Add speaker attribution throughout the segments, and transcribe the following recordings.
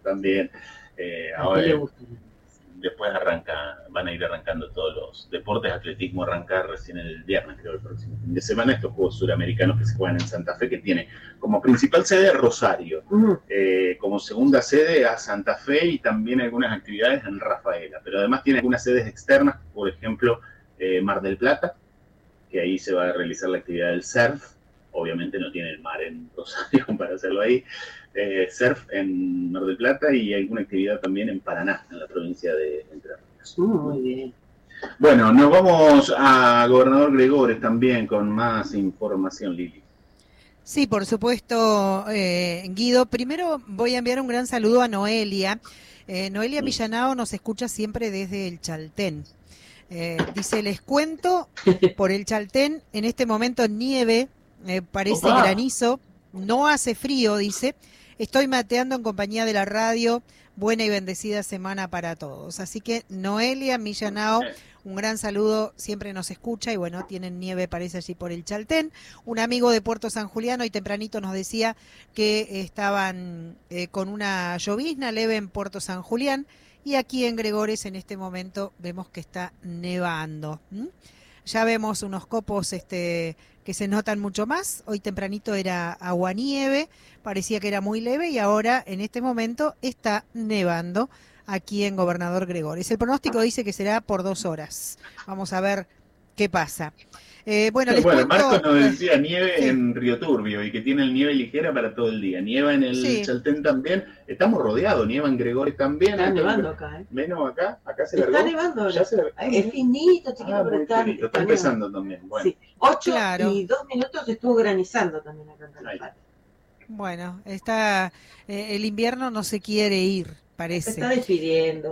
Speaker 1: también.
Speaker 2: ¿A qué le gusta?
Speaker 1: Después van a ir arrancando todos los deportes, atletismo arrancar recién el viernes, creo, el próximo fin de semana, estos Juegos Suramericanos que se juegan en Santa Fe, que tiene como principal sede Rosario, como segunda sede a Santa Fe y también algunas actividades en Rafaela, pero además tiene algunas sedes externas, por ejemplo, Mar del Plata, que ahí se va a realizar la actividad del surf, obviamente no tiene el mar en Rosario para hacerlo ahí, surf en Mar del Plata y alguna actividad también en Paraná, en la provincia de Entre Ríos.
Speaker 2: Muy bien.
Speaker 1: Bueno, nos vamos a Gobernador Gregores también con más información, Lili.
Speaker 3: Sí, por supuesto, Guido. Primero voy a enviar un gran saludo a Noelia. Noelia Millanao nos escucha siempre desde el Chaltén. Dice, les cuento, por el Chaltén, en este momento nieve, parece granizo, no hace frío, dice, estoy mateando en compañía de la radio, buena y bendecida semana para todos. Así que Noelia Millanao, un gran saludo, siempre nos escucha y bueno, tienen nieve, parece allí por el Chaltén. Un amigo de Puerto San Julián hoy tempranito nos decía que estaban con una llovizna leve en Puerto San Julián. Y aquí en Gregores en este momento vemos que está nevando. Ya vemos unos copos que se notan mucho más. Hoy tempranito era aguanieve, parecía que era muy leve y ahora en este momento está nevando aquí en Gobernador Gregores. El pronóstico dice que será por 2 horas. Vamos a ver qué pasa. Bueno,
Speaker 1: Marcos nos decía nieve en Río Turbio y que tiene nieve ligera para todo el día. Nieva en el Chaltén también. Estamos rodeados, nieva en Gregores también.
Speaker 2: Está nevando acá,
Speaker 1: Menos acá se largó.
Speaker 2: Está nevando. Ya es finito, chiquito, pero
Speaker 1: está empezando también. Bueno.
Speaker 2: Sí. 8 y 2 minutos estuvo granizando también acá en el patio.
Speaker 3: Bueno, está el invierno no se quiere ir. Parece.
Speaker 2: Se está despidiendo.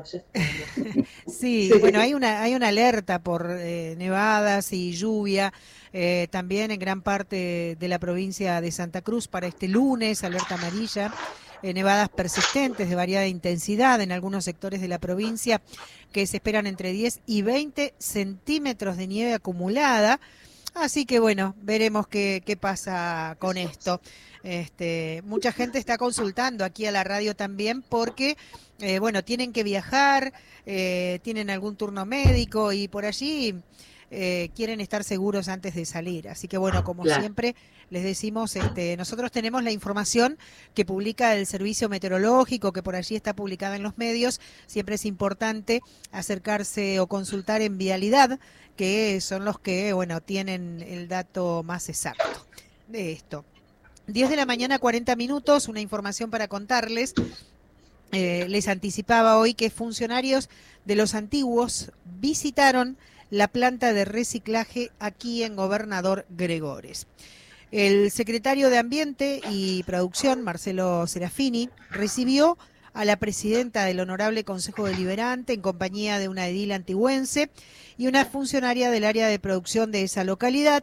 Speaker 3: Sí, bueno, hay una alerta por nevadas y lluvia también en gran parte de la provincia de Santa Cruz para este lunes, alerta amarilla, nevadas persistentes de variada intensidad en algunos sectores de la provincia que se esperan entre 10 y 20 centímetros de nieve acumulada. Así que bueno, veremos qué pasa con esto. Mucha gente está consultando aquí a la radio también porque, bueno, tienen que viajar, tienen algún turno médico y por allí quieren estar seguros antes de salir. Así que bueno, como siempre les decimos, nosotros tenemos la información que publica el Servicio Meteorológico, que por allí está publicada en los medios. Siempre es importante acercarse o consultar en Vialidad, que son los que, bueno, tienen el dato más exacto de esto. 10 de la mañana, 40 minutos, una información para contarles. Les anticipaba hoy que funcionarios de los antiguos visitaron la planta de reciclaje aquí en Gobernador Gregores. El secretario de Ambiente y Producción, Marcelo Serafini, recibió a la presidenta del Honorable Consejo Deliberante en compañía de una edil antigüense y una funcionaria del área de producción de esa localidad.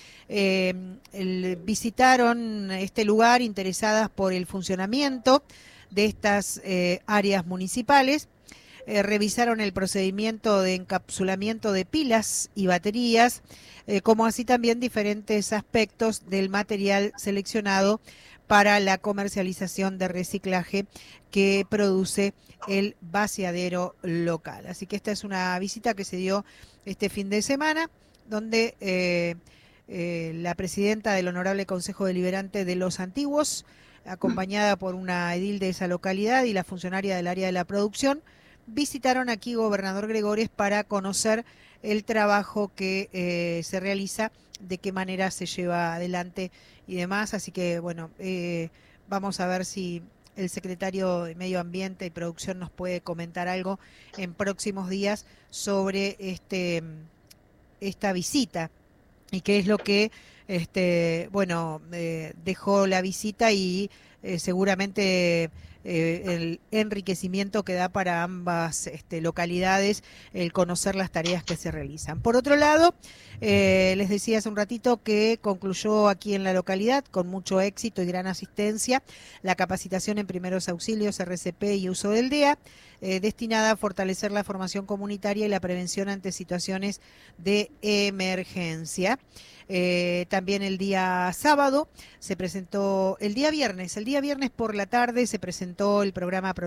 Speaker 3: Visitaron este lugar interesadas por el funcionamiento de estas áreas municipales, revisaron el procedimiento de encapsulamiento de pilas y baterías, como así también diferentes aspectos del material seleccionado para la comercialización de reciclaje que produce el vaciadero local. Así que esta es una visita que se dio este fin de semana, donde la presidenta del Honorable Consejo Deliberante de los Antiguos, acompañada por una edil de esa localidad y la funcionaria del área de la producción, visitaron aquí Gobernador Gregores para conocer el trabajo que se realiza, de qué manera se lleva adelante y demás. Así que, bueno, vamos a ver si el secretario de Medio Ambiente y Producción nos puede comentar algo en próximos días sobre esta visita y qué es lo que dejó la visita y seguramente el enriquecimiento que da para ambas localidades el conocer las tareas que se realizan. Por otro lado, les decía hace un ratito que concluyó aquí en la localidad con mucho éxito y gran asistencia la capacitación en primeros auxilios, RCP y uso del DEA, destinada a fortalecer la formación comunitaria y la prevención ante situaciones de emergencia. También el día sábado se presentó, el día viernes por la tarde se presentó el programa